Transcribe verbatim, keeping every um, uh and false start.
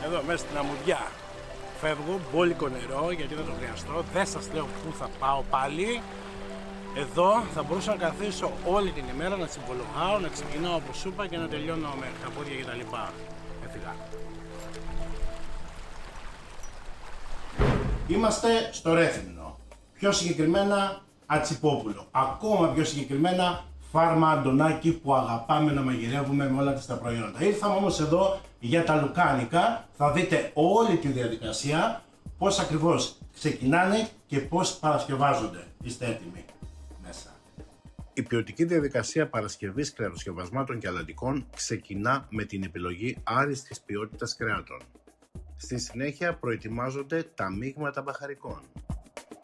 εδώ μέσα στην αμμουδιά. Φεύγω, μπόλικο νερό γιατί δεν το χρειαστώ. Δεν σας λέω πού θα πάω πάλι. Εδώ θα μπορούσα να καθίσω όλη την ημέρα, να τσιμπολογάω, να ξεκινάω από σούπα και να τελειώνω με χαπόδια κτλ. Έφυγα. Είμαστε στο Ρέθυμνο. Πιο συγκεκριμένα Ατσιπόπουλο. Ακόμα πιο συγκεκριμένα Φάρμα Αντωνάκη που αγαπάμε να μαγειρεύουμε με όλα τις τα προϊόντα. Ήρθαμε όμως εδώ για τα λουκάνικα. Θα δείτε όλη τη διαδικασία, πώς ακριβώς ξεκινάνε και πώς παρασκευάζονται. Είστε έτοιμοι? Μέσα. Η ποιοτική διαδικασία παρασκευής κρεατοσκευασμάτων και αλατικών ξεκινά με την επιλογή άριστης ποιότητας κρέατων. Στη συνέχεια προετοιμάζονται τα μείγματα μπαχαρικών.